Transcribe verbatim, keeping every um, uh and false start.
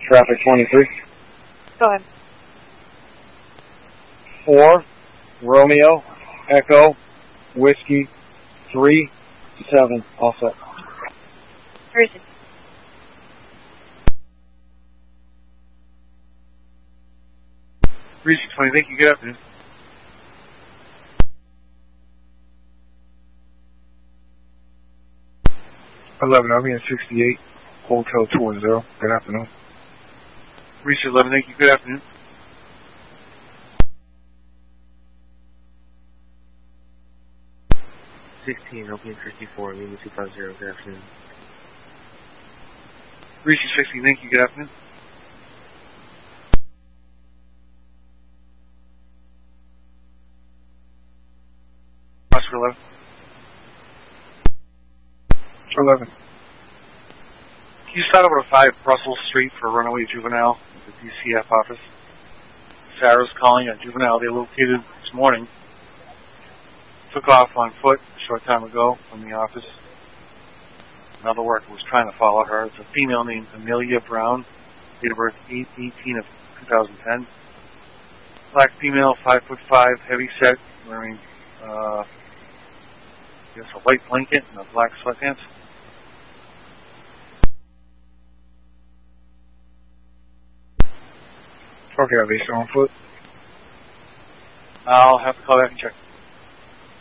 Traffic twenty-three. Go ahead. four, Romeo, Echo, Whiskey, three, seven, all set. three six. three six twenty, thank you, good afternoon. eleven, I'll be in sixty-eight, Hotel two one zero, good afternoon. Reach eleven, thank you, good afternoon. sixteen, I'll be in fifty-four, Lima two five zero, good afternoon. Reach sixteen, thank you, good afternoon. Oscar eleven. eleven. Can you start over to five Brussels Street for a runaway juvenile at the D C F office? Sarah's calling a juvenile they located this morning. Took off on foot a short time ago from the office. Another worker was trying to follow her. It's a female named Amelia Brown, date of birth eight eighteen of two thousand ten. Black female, five foot five, heavy set, wearing uh, I guess a white blanket and a black sweatpants. Okay, are they still on foot? I'll have to call back and check.